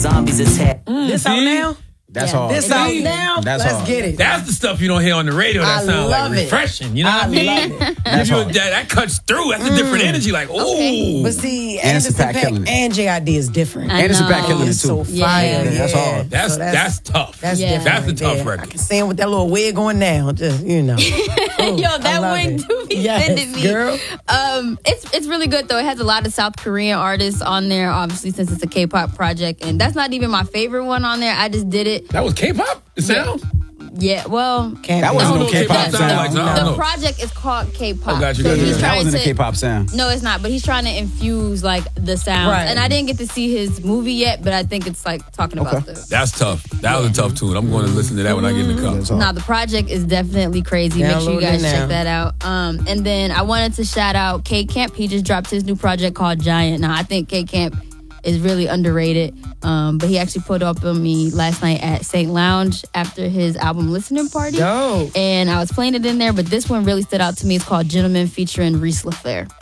Zombies attack. This out now? That's hard. This out now? That's Let's hard. get it. That's the stuff you don't hear on the radio that I sounds love like it. refreshing. You know what I mean? That's hard. That cuts through. That's a different energy. Like, ooh. But see, Anderson Anderson .Paak killing Paak it. and JID is different. Anderson .Paak killing it It's too. so fire. Yeah, that's hard. That's tough. That's Yeah. different. That's the tough right there. record. I can see him with that little wig on now. Just, you know. Ooh, Yo, I that love wig it. do be Yes, sending me. girl. It's really good though. It has a lot of South Korean artists on there, obviously since it's a K-pop project, and that's not even my favorite one on there. I just did it. That was K-pop? The sound? Yeah, well, That wasn't no K-pop sound sound. like, so I don't the know. project is called K-pop. Oh, gotcha, So gotcha. he's That trying wasn't a to- K-pop sound. No, it's not. But he's trying to infuse like the sounds. Right. And I didn't get to see his movie yet, but I think it's like talking about the. That's tough. That was a tough tune. I'm going to listen to that when I get in the car. Now the project is definitely crazy. Make sure you Download guys it now. check that out. And then I wanted to shout out K Camp. He just dropped his new project called Giant. Now I think K Camp is really underrated. But he actually put up on me last night at St. Lounge after his album listening party. Dope. And I was playing it in there, but this one really stood out to me. It's called Gentleman featuring Reese LaFleur.